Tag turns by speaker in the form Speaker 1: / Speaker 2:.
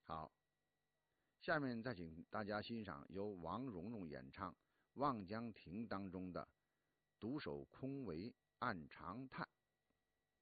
Speaker 1: 好，下面再请大家欣赏由王蓉蓉演唱《望江亭》当中的“独守空帷暗长叹”。